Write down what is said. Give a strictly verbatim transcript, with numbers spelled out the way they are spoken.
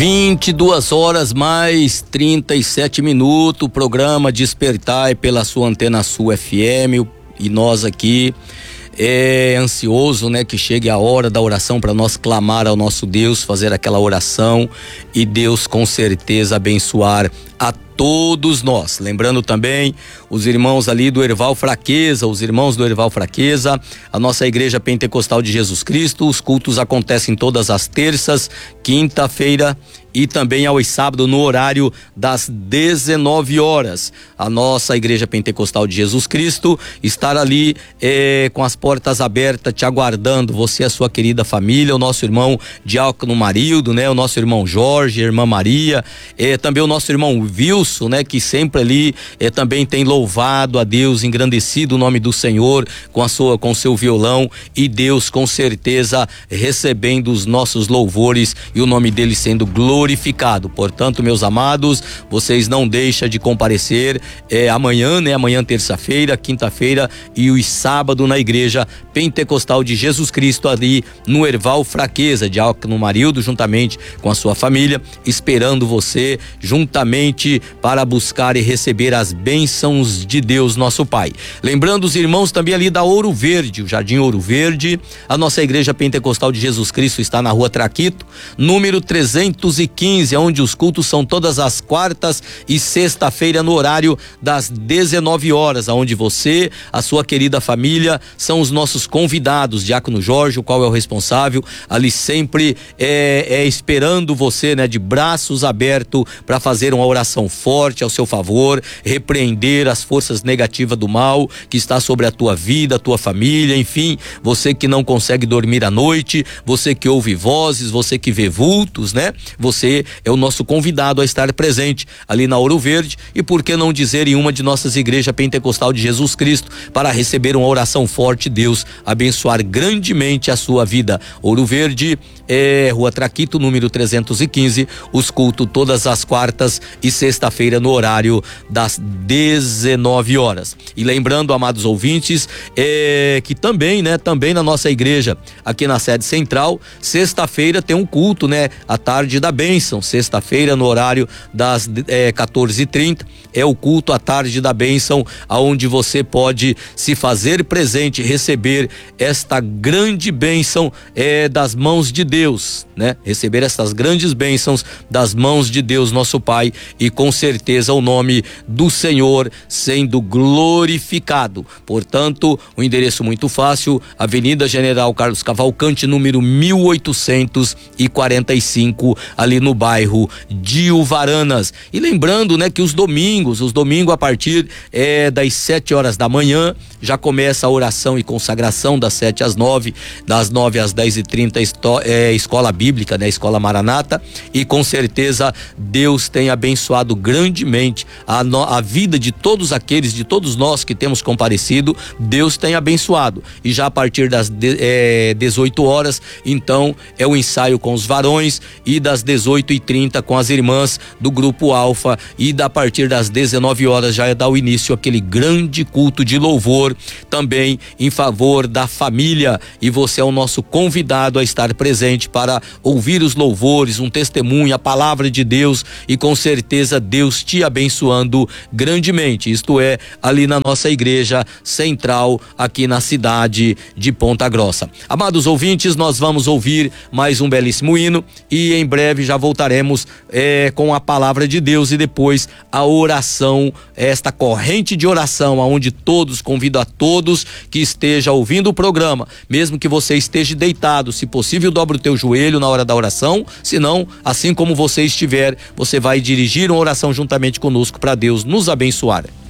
vinte e duas horas mais trinta e sete minutos, o programa Despertai pela sua Antena Sul F M, e nós aqui é ansioso, né, que chegue a hora da oração para nós clamar ao nosso Deus, fazer aquela oração e Deus com certeza abençoar a todos nós. Lembrando também os irmãos ali do Erval Fraqueza, os irmãos do Erval Fraqueza, a nossa Igreja Pentecostal de Jesus Cristo, os cultos acontecem todas as terças, quinta-feira e também aos sábados no horário das dezenove horas. A nossa Igreja Pentecostal de Jesus Cristo estar ali eh, com as portas abertas, te aguardando, você e a sua querida família, o nosso irmão Diácono Marildo, né? O nosso irmão Jorge, a irmã Maria, eh, também o nosso irmão Wilson, né? Que sempre ali eh, também tem louvado a Deus, engrandecido o nome do Senhor com a sua, com o seu violão, e Deus com certeza recebendo os nossos louvores e o nome dele sendo glorificado. Portanto, meus amados, vocês não deixam de comparecer é, amanhã, né? Amanhã, terça-feira, quinta-feira e os sábados na Igreja Pentecostal de Jesus Cristo, ali no Erval Fraqueza, Diácono Marildo, juntamente com a sua família, esperando você juntamente para buscar e receber as bênçãos de Deus, nosso Pai. Lembrando os irmãos também ali da Ouro Verde, o Jardim Ouro Verde, a nossa Igreja Pentecostal de Jesus Cristo está na Rua Traquito, número trezentos e quinze, onde os cultos são todas as quartas e sexta-feira no horário das dezenove horas, onde você, a sua querida família, são os nossos convidados. Diácono Jorge, o qual é o responsável, ali sempre é, é esperando você, né, de braços abertos para fazer uma oração forte ao seu favor, repreender as forças negativas do mal que está sobre a tua vida, a tua família, enfim, você que não consegue dormir à noite, você que ouve vozes, você que vê vultos, né? Você é o nosso convidado a estar presente ali na Ouro Verde, e por que não dizer em uma de nossas igrejas Pentecostal de Jesus Cristo, para receber uma oração forte, Deus abençoar grandemente a sua vida. Ouro Verde, é, Rua Traquito, número trezentos e quinze, os cultos todas as quartas e sexta-feira no horário das dezenove horas. E lembrando, amados ouvintes, é, que também, né, também na nossa igreja, aqui na sede central, sexta-feira tem um culto, né, à tarde da bênção, sexta-feira no horário das é, quatorze e trinta, é o culto à tarde da bênção, aonde você pode se fazer presente, receber esta grande bênção é, das mãos de Deus, né? Receber estas grandes bênçãos das mãos de Deus, nosso Pai, e com certeza o nome do Senhor sendo glorificado. Portanto, o um endereço muito fácil, Avenida General Carlos Cavalcante, número mil oitocentos e quarenta e cinco, ali no bairro de Uvaranas. E lembrando, né, que os domingos, os domingos a partir é, das sete horas da manhã, já começa a oração e consagração das sete às nove, das nove às dez e trinta, é, escola bíblica, né, escola Maranata, e com certeza Deus tem abençoado grandemente a, no, a vida de todos aqueles, de todos nós que temos comparecido. Deus tem abençoado, e já a partir das de, é, dezoito horas, então é o ensaio com os varões, e das dezoito e trinta com as irmãs do grupo Alfa, e da, a partir das dezenove horas já é dar o início aquele grande culto de louvor também em favor da família, e você é o nosso convidado a estar presente para ouvir os louvores, um testemunho, a palavra de Deus, e com certeza Deus te abençoando grandemente. Isto é ali na nossa igreja central aqui na cidade de Ponta Grossa. Amados ouvintes, nós vamos ouvir mais um belíssimo hino, e em breve já voltaremos é, com a palavra de Deus, e depois a oração, esta corrente de oração, aonde todos, convido a todos que esteja ouvindo o programa, mesmo que você esteja deitado, se possível dobra o teu joelho na hora da oração, se não, assim como você estiver, você vai dirigir uma oração juntamente conosco para Deus nos abençoar.